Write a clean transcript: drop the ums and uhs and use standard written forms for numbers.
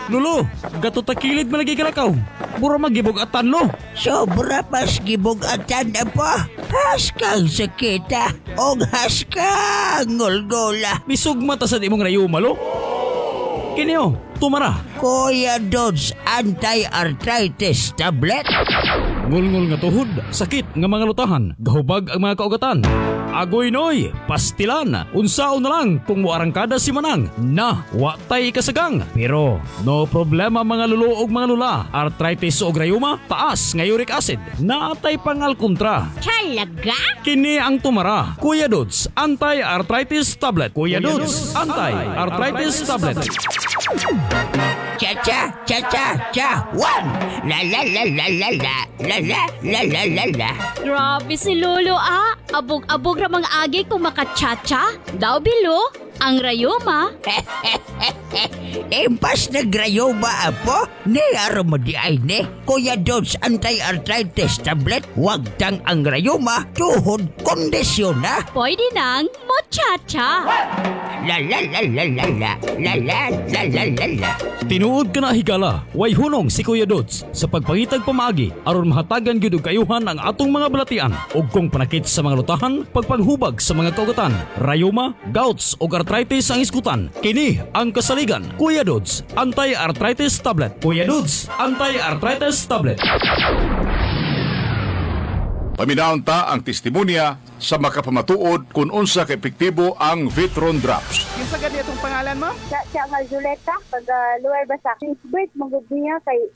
Lolo, gato takilid malagi kalakaw. Mura magibog atan lo. Sobra pas gibugatan na po. Haskang sakita. O haskang ngulgola. Misugma ta sa di mong rayuma lo. Kinyo, tumara. Kuya Dodds anti-arthritis tablet. Ngul-ngul nga tuhod, sakit nga mga lutahan, gahubag ang mga kaugatan. Agoy noy, pastilan, unsaon na lang kung muarangkada si Manang na watay kasagang. Pero no problema mga lulo og mga lula, arthritis o rayuma, taas nga uric acid, naatay pangal kontra. Talaga? Kini ang tumara, Kuya Dodds anti-arthritis tablet. Kuya Dodds anti-arthritis tablet. Cha-cha, cha-cha-cha. One. La la la la la la. La la la la la la. Grabe si Lolo Abog-abog ra mga agi kung makatsacha. Daw bilo, ang rayuma. Impas na grayoba apo. Ni mo di ay ne. Kuya Dodds anti-arthritis tablet. Wag tang ang rayuma. Tuhod kondisyon na. Pwede nang mochacha. La la la la la la. La la la la la la. Tinuod ka na higala, way hunong si Kuya Dodds sa pagpangitag pamaagi aron mahatagan gyud og kayuhan ang atong mga balatian ug kung panakit sa mga lutahan, pagpanghubag sa mga kaugatan, rayuma, gouts ug arthritis ang iskutan. Kini ang kasaligan, Kuya Dodds anti-arthritis tablet. Kuya Dodds anti-arthritis tablet. Paminaon ta ang testimonya sa makapamatuod kung unsa ka epektibo ang Vitron Drops. Yung sa gani itong pangalan mo? Siya nga Juleta, pag lower basa. Since birth, magod niya kay